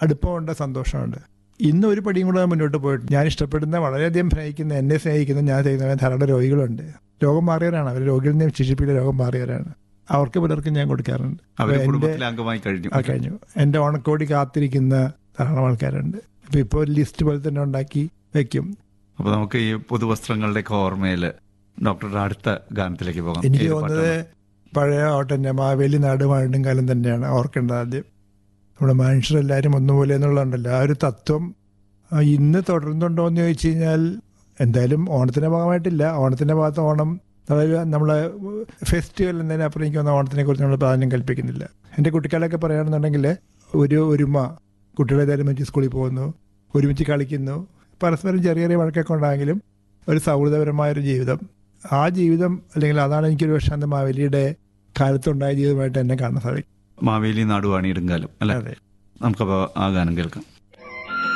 അടുപ്പമുണ്ട്, സന്തോഷമുണ്ട്. ഇന്ന് ഒരു പടിയും കൂടെ മുന്നോട്ട് പോയിട്ട് ഞാൻ ഇഷ്ടപ്പെടുന്ന, വളരെയധികം സ്നേഹിക്കുന്ന, എന്നെ സ്നേഹിക്കുന്ന, ഞാൻ ചെയ്യുന്ന ധാരാളം രോഗികളുണ്ട്. രോഗം മാറിയവരാണ് അവർ, രോഗികളിൽ നിന്ന് ശിക്ഷിപ്പിക്കുന്ന രോഗം മാറിയവരാണ്. അവർക്ക് പലർക്കും ഞാൻ കൊടുക്കാറുണ്ട്. കഴിഞ്ഞു. എൻ്റെ ഓണക്കോടി കാത്തിരിക്കുന്ന ധാരാളം ആൾക്കാരുണ്ട്. ഇപ്പോൾ ഒരു ലിസ്റ്റ് പോലെ തന്നെ ഉണ്ടാക്കി വെക്കും. അപ്പോൾ നമുക്ക് ഈ പുതുവസ്ത്രങ്ങളുടെ ഓർമ്മയിൽ ഡോക്ടറുടെ അടുത്ത ഗാനത്തിലേക്ക് പോകാം. എനിക്ക് തോന്നുന്നത് പഴയ ഓട്ടൻ്റെ മാവേലി നാട് വാഴും കാലം തന്നെയാണ് ഓർക്കേണ്ടത്. ആദ്യം നമ്മുടെ മനുഷ്യരെല്ലാവരും ഒന്നുപോലെ എന്നുള്ളതുണ്ടല്ലോ, ആ ഒരു തത്വം ഇന്ന് തുടരുന്നുണ്ടോ എന്ന് ചോദിച്ചു കഴിഞ്ഞാൽ എന്തായാലും ഓണത്തിൻ്റെ ഭാഗമായിട്ടില്ല. ഓണത്തിൻ്റെ ഭാഗത്ത് ഓണം നമ്മളെ ഫെസ്റ്റിവൽ എന്നതിനപ്പുറം എനിക്ക് വന്ന ഓണത്തിനെ കുറിച്ച് നമ്മൾ പ്രാധാന്യം കൽപ്പിക്കുന്നില്ല. എൻ്റെ കുട്ടിക്കാലൊക്കെ പറയുകയാണെന്നുണ്ടെങ്കിൽ ഒരുമ, കുട്ടികളെല്ലാവരും ഒരുമിച്ച് സ്കൂളിൽ പോകുന്നു, ഒരുമിച്ച് കളിക്കുന്നു, പരസ്പരം ചെറിയ ചെറിയ വഴക്കൊക്കെ ഉണ്ടായെങ്കിലും ഒരു സൗഹൃദപരമായൊരു ജീവിതം. ആ ജീവിതം, അല്ലെങ്കിൽ അതാണ് എനിക്കൊരു പക്ഷേ അന്ന് മാവേലിയുടെ കാലത്തുണ്ടായ ജീവിതമായിട്ട് എന്നെ കാണാൻ സാധിക്കും. മാവേലി നാടുവാണിയിടും കാലം അല്ലേ? നമുക്കപ്പോൾ ആ ഗാനം കേൾക്കാം.